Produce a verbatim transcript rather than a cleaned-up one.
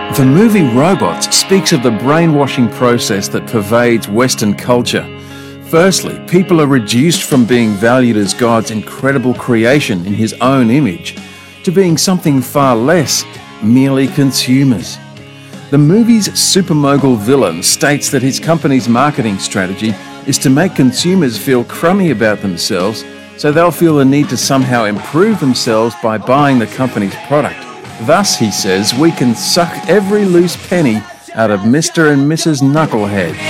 The movie Robots speaks of the brainwashing process that pervades Western culture. Firstly, people are reduced from being valued as God's incredible creation in his own image to being something far less, merely consumers. The movie's supermogul villain states that his company's marketing strategy is to make consumers feel crummy about themselves, so they'll feel the need to somehow improve themselves by buying the company's product. Thus, he says, we can suck every loose penny out of Mister and Missus Knucklehead.